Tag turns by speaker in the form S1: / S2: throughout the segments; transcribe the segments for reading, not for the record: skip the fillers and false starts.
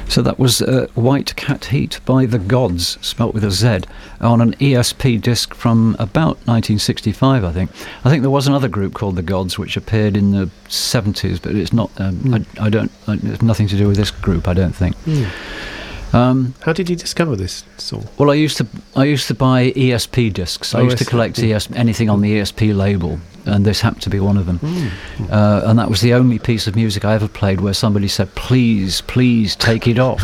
S1: So that was White Cat Heat by The Gods, spelt with a Z, on an ESP disc from about 1965, I think. I think there was another group called The Gods which appeared in the 70s, but it's not. It's nothing to do with this group, I don't think.
S2: How did you discover this song?
S1: Well, I used to buy ESP discs. I used to collect anything on the ESP label, and this happened to be one of them. And that was the only piece of music I ever played where somebody said, "Please, please take it off."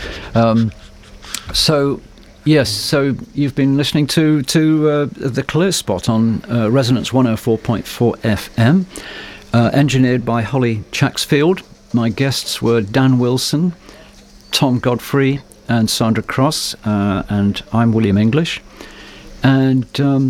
S1: So you've been listening to The Clear Spot on Resonance 104.4 FM, engineered by Holly Chaxfield. My guests were Dan Wilson, Tom Godfrey and Sandra Cross, and I'm William English. And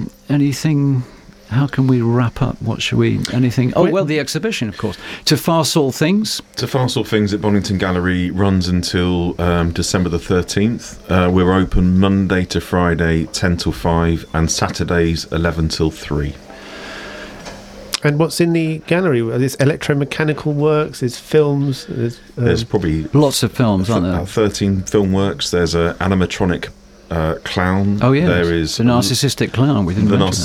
S1: how can we wrap up? Anything? Oh, well, the exhibition, of course. To Farce All Things.
S3: To Farce All Things at Bonington Gallery runs until December the 13th. We're open Monday to Friday, 10 till 5, and Saturdays, 11 till 3.
S2: And what's in the gallery? There's electromechanical works, there's films.
S3: There's probably
S1: lots of films, aren't there?
S3: 13 film works. There's an animatronic clown.
S1: Oh, yeah.
S3: There is
S1: the narcissistic clown.
S3: We've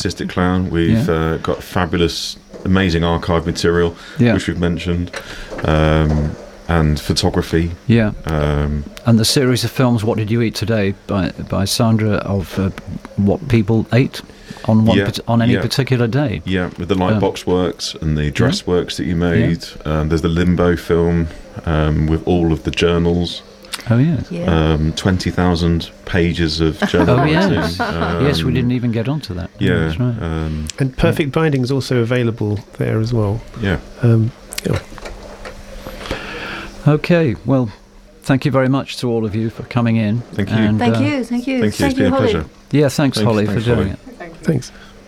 S3: got fabulous, amazing archive material, which we've mentioned, and photography. Yeah.
S1: And the series of films, What Did You Eat Today, by Sandra, of what people ate on any particular day.
S3: Yeah, with the Lightbox works and the dress works that you made. There's the Limbo film with all of the journals.
S1: Oh, yes.
S3: 20,000 pages of journal writing.
S1: Yes, we didn't even get onto that.
S3: Yeah.
S1: That's right.
S2: And Perfect Binding is also available there as well.
S3: Yeah.
S1: Okay, well, thank you very much to all of you for coming in.
S3: Thank you.
S1: And,
S4: thank you.
S3: Thank you. It's been a pleasure.
S1: Yeah, thanks, Holly, for doing it.
S2: Thanks.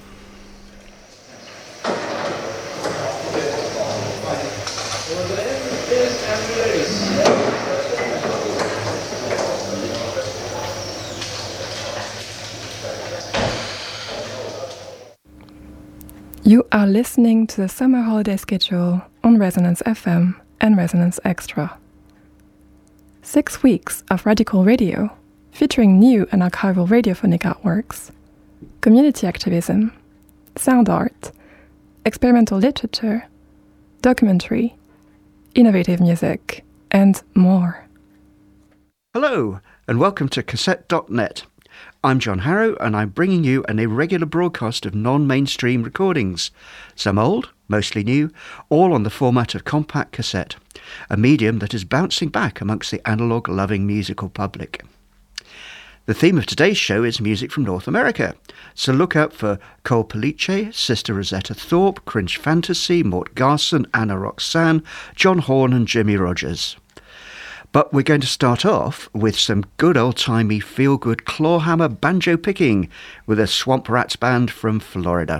S5: You are listening to the summer holiday schedule on Resonance FM and Resonance Extra. 6 weeks of radical radio featuring new and archival radiophonic artworks, community activism, sound art, experimental literature, documentary, innovative music, and more.
S6: Hello, and welcome to Cassette.net. I'm John Harrow, and I'm bringing you an irregular broadcast of non-mainstream recordings. Some old, mostly new, all on the format of compact cassette, a medium that is bouncing back amongst the analogue-loving musical public. The theme of today's show is music from North America, so look out for Cole Police, Sister Rosetta Thorpe, Cringe Fantasy, Mort Garson, Anna Roxanne, John Horn and Jimmy Rogers. But we're going to start off with some good old-timey feel-good clawhammer banjo picking with a Swamp Rats band from Florida.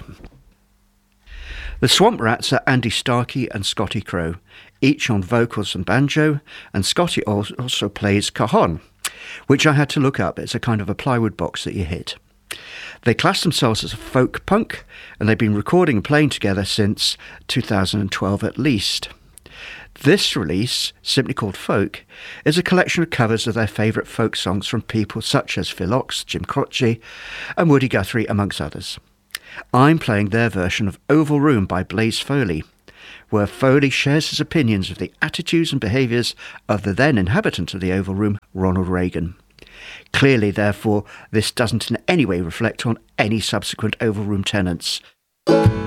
S6: The Swamp Rats are Andy Starkey and Scotty Crow, each on vocals and banjo, and Scotty also plays cajon, which I had to look up. It's a kind of a plywood box that you hit. They class themselves as a folk punk, and they've been recording and playing together since 2012 at least. This release, simply called Folk, is a collection of covers of their favourite folk songs from people such as Phil Ochs, Jim Croce and Woody Guthrie, amongst others. I'm playing their version of Oval Room by Blaze Foley, where Foley shares his opinions of the attitudes and behaviours of the then inhabitant of the Oval Room, Ronald Reagan. Clearly, therefore, this doesn't in any way reflect on any subsequent Oval Room tenants.